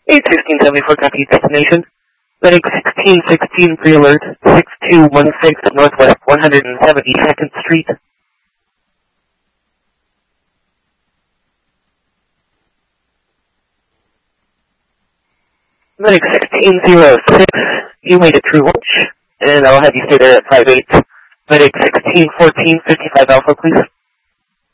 81674, copy destination. Medic 1616, pre-alert, 6216 Northwest 172nd Street. Medic 1606, you made it through lunch, and I'll have you stay there at 5-8. Medic 1614, 55 Alpha, please.